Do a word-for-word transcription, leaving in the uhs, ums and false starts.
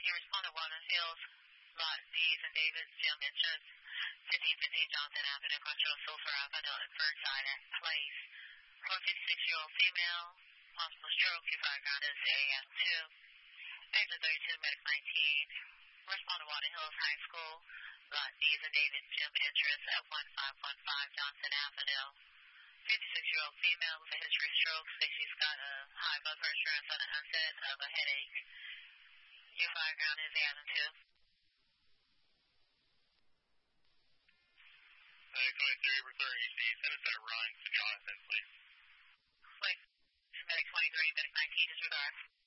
You respond to Walnut Hills, Lot D's and David's Gym Entrance, fifteen fifteen Johnson Avenue, Control Sulphur Avenue, and Burnside Place. For a fifty-six-year-old female, possible stroke, your fire ground is A M two. Exit thirty-two, Medic nineteen. Respond to Walnut Hills High School, Lot D's and David's Gym Entrance at one five one five Johnson Avenue. fifty-six-year-old female with a history of stroke, says she's got a high blood pressure and sudden onset of a headache. Your fire ground is A M two. Uh, twenty-three, return E C, send us at Ryan to Jonathan, please. Wait, Medic twenty-three, Medic nineteen, disregard.